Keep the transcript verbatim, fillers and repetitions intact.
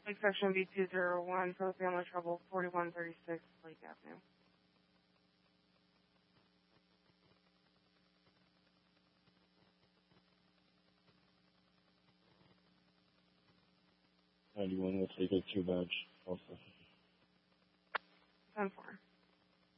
Lake Section B two zero one, for the family trouble, forty-one thirty-six Lake Avenue. ninety-one, we'll take a two badge also. ten four.